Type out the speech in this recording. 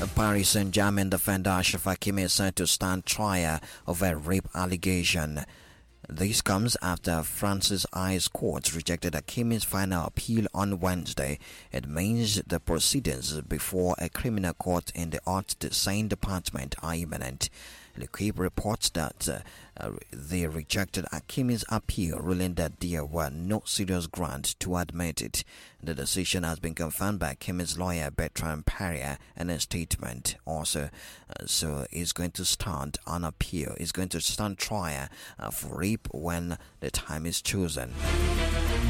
Paris Saint-Germain defender Achraf Hakimi is set to stand trial over a rape allegation. This comes after France's High Court rejected Hakimi's final appeal on Wednesday. It means the proceedings before a criminal court in the Haute Seine department are imminent. L'Equipe reports that they rejected Hakimi's appeal, ruling that there were no serious grounds to admit it. The decision has been confirmed by Hakimi's lawyer Bertrand Parrier in a statement. Also, so he's going to stand on appeal. He's going to stand trial for rape when the time is chosen.